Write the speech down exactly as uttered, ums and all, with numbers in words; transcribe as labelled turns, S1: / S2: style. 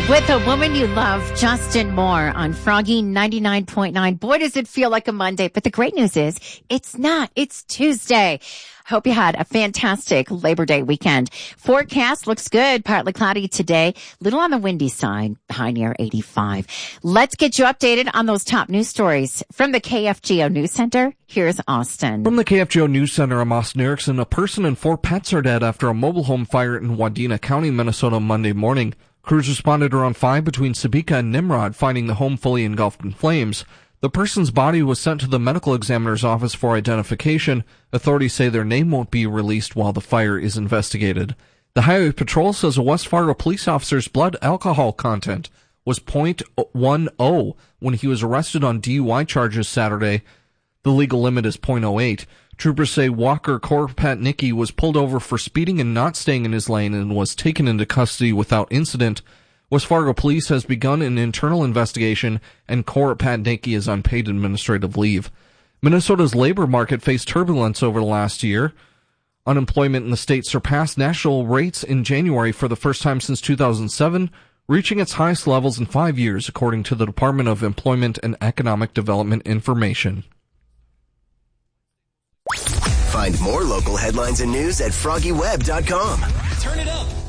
S1: With A Woman You Love, Justin Moore on Froggy ninety-nine point nine. Boy, does it feel like a Monday, but the great news is it's not. It's Tuesday. Hope you had a fantastic Labor Day weekend. Forecast looks good. Partly cloudy today. Little on the windy side. High near eighty-five. Let's get you updated on those top news stories. From the K F G O News Center, here's Austin.
S2: From the K F G O News Center, I'm Austin Erickson. A person and four pets are dead after a mobile home fire in Wadena County, Minnesota, Monday morning. Crews responded around five between Sabika and Nimrod, finding the home fully engulfed in flames. The person's body was sent to the medical examiner's office for identification. Authorities say their name won't be released while the fire is investigated. The Highway Patrol says a West Fargo police officer's blood alcohol content was point one oh when he was arrested on D U I charges Saturday. The legal limit is point oh eight. Troopers say Walker Koropatnicki was pulled over for speeding and not staying in his lane and was taken into custody without incident. West Fargo Police has begun an internal investigation, and Koropatnicki is on paid administrative leave. Minnesota's labor market faced turbulence over the last year. Unemployment in the state surpassed national rates in January for the first time since two thousand seven, reaching its highest levels in five years, according to the Department of Employment and Economic Development information.
S3: Find more local headlines and news at froggy web dot com.
S4: Turn it up.